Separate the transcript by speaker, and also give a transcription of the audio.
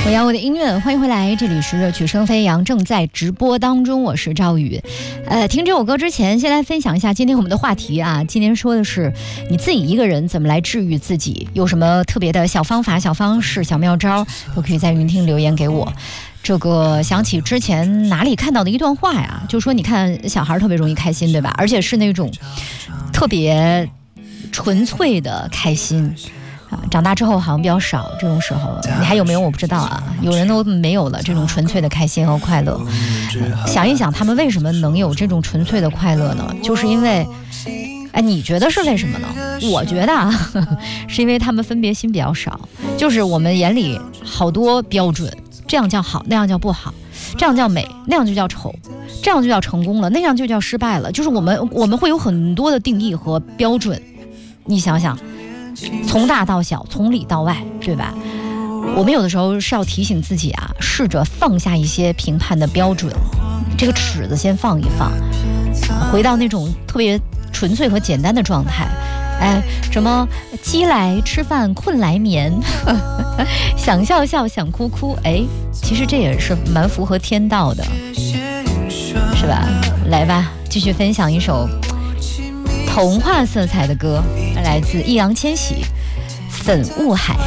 Speaker 1: 我要我的音乐，欢迎回来，这里是热曲生飞扬，正在直播当中，我是赵宇。听这首歌之前，先来分享一下今天我们的话题啊。今天说的是你自己一个人怎么来治愈自己，有什么特别的小方法、小方式、小妙招，都可以在云听留言给我。这个想起之前哪里看到的一段话呀，就说你看小孩特别容易开心，对吧？而且是那种特别纯粹的开心。长大之后好像比较少，这种时候你还有没有我不知道啊，有人都没有了这种纯粹的开心和快乐。想一想他们为什么能有这种纯粹的快乐呢？就是因为你觉得是为什么呢？我觉得啊，是因为他们分别心比较少，就是我们眼里好多标准，这样叫好，那样叫不好，这样叫美，那样就叫丑，这样就叫成功了，那样就叫失败了。就是我们会有很多的定义和标准，你想想，从大到小，从里到外，对吧？我们有的时候是要提醒自己啊，试着放下一些评判的标准，这个尺子先放一放，回到那种特别纯粹和简单的状态。什么饥来吃饭，困来眠，想笑笑，想哭哭，其实这也是蛮符合天道的，是吧？来吧，继续分享一首童话色彩的歌，来自易烊千玺，《粉雾海》。